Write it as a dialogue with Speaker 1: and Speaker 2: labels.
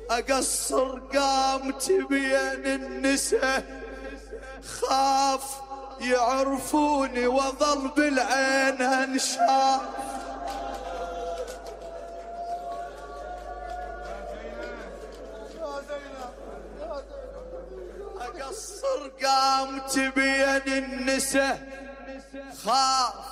Speaker 1: أقصر قامتي بين النساء، خاف يعرفوني وظل بالعين انشاف. أقصر قامتي بين النساء، خاف